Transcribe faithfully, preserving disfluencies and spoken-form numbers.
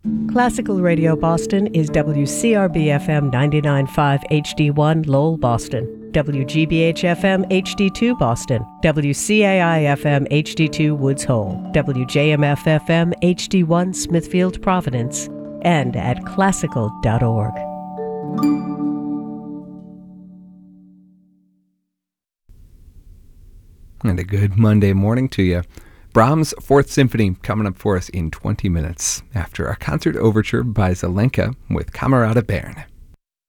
Classical Radio Boston is W C R B F M ninety-nine point five H D one Lowell, Boston, W G B H F M H D two Boston, W C A I F M H D two Woods Hole, W J M F F M H D one Smithfield, Providence, and at classical dot org. And a good Monday morning to you. Brahms' Fourth Symphony coming up for us in twenty minutes after a concert overture by Zelenka with Camerata Bern.